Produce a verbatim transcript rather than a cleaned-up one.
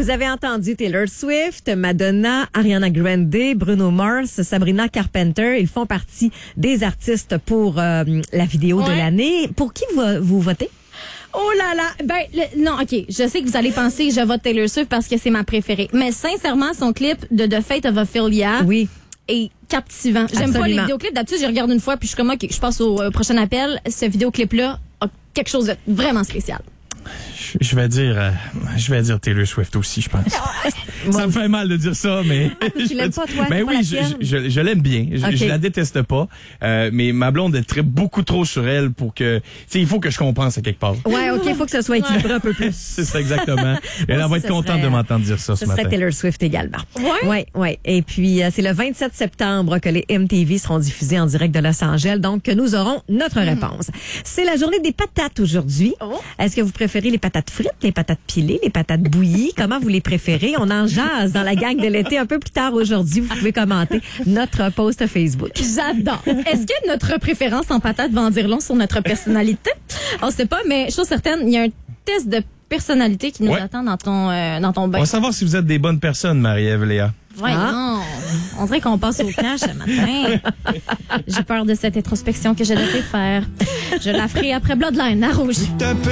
Vous avez entendu Taylor Swift, Madonna, Ariana Grande, Bruno Mars, Sabrina Carpenter. Ils font partie des artistes pour euh, la vidéo ouais. de l'année. Pour qui vous, vous votez? Oh là là! Ben, le, non, OK. Je sais que vous allez penser que je vote Taylor Swift parce que c'est ma préférée. Mais sincèrement, son clip de The Fate of Ophelia oui. est captivant. J'aime Absolument. pas les vidéoclips. D'habitude, je regarde une fois puis je suis comme, OK, je passe au euh, prochain appel. Ce vidéoclip-là a quelque chose de vraiment spécial. Je, je vais dire, euh, je vais dire Taylor Swift aussi, je pense. Ça me fait mal de dire ça, mais. Ah, tu l'aimes pas, toi? Ben pas oui, je, je, je l'aime bien. Je, okay. je la déteste pas. Euh, mais ma blonde est très beaucoup trop sur elle pour que, tu sais, il faut que je compense à quelque part. Ouais, ok, il faut que ce soit équilibré ouais. un peu plus. C'est ça, exactement. Elle va être contente serait, de m'entendre dire ça ce, ce matin. Ce serait Taylor Swift également. Ouais. Ouais, ouais. Et puis, euh, c'est le vingt-sept septembre que les M T V seront diffusés en direct de Los Angeles. Donc, nous aurons notre mm. réponse. C'est la journée des patates aujourd'hui. Oh. Est-ce que vous préférez les patates frites, les patates pilées, les patates bouillies? Comment vous les préférez? On en jase dans la gang de l'été un peu plus tard aujourd'hui. Vous pouvez commenter notre post Facebook. J'adore. Est-ce que notre préférence en patates va en dire long sur notre personnalité? On sait pas, mais chose certaine, il y a un test de personnalité qui nous ouais. attend dans ton, euh, dans ton bain. On va savoir si vous êtes des bonnes personnes, Marie-Ève Léa. Ouais, ah. non. On dirait qu'on passe au cash ce matin. J'ai peur de cette introspection que je devrais faire. Je la ferai après Bloodline à Rouge.